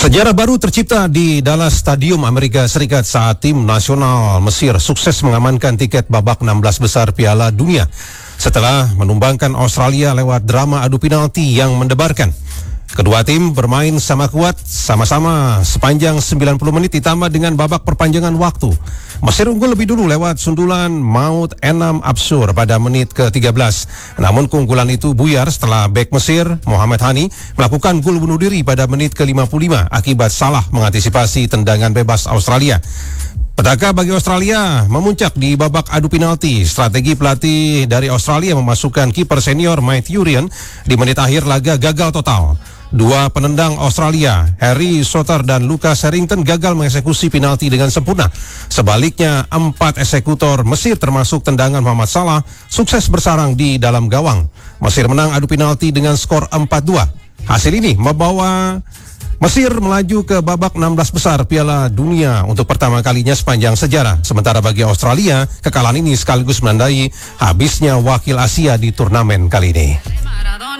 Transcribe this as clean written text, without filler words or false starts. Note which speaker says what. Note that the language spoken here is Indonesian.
Speaker 1: Sejarah baru tercipta di Dallas Stadium Amerika Serikat saat tim nasional Mesir sukses mengamankan tiket babak 16 besar Piala Dunia setelah menumbangkan Australia lewat drama adu penalti yang mendebarkan. Kedua tim bermain sama kuat, sama-sama sepanjang 90 menit ditambah dengan babak perpanjangan waktu. Mesir unggul lebih dulu lewat sundulan Maud Enam Absur pada menit ke-13. Namun keunggulan itu buyar setelah bek Mesir, Mohamed Hani, melakukan gol bunuh diri pada menit ke-55 akibat salah mengantisipasi tendangan bebas Australia. Petaka bagi Australia memuncak di babak adu penalti. Strategi pelatih dari Australia memasukkan kiper senior Mike Urian di menit akhir laga gagal total. Dua penendang Australia, Harry Soter dan Lucas Harrington, gagal mengeksekusi penalti dengan sempurna. Sebaliknya, 4 eksekutor Mesir termasuk tendangan Muhammad Salah sukses bersarang di dalam gawang. Mesir menang adu penalti dengan skor 4-2. Hasil ini membawa Mesir melaju ke babak 16 besar Piala Dunia untuk pertama kalinya sepanjang sejarah. Sementara bagi Australia, kekalahan ini sekaligus menandai habisnya wakil Asia di turnamen kali ini.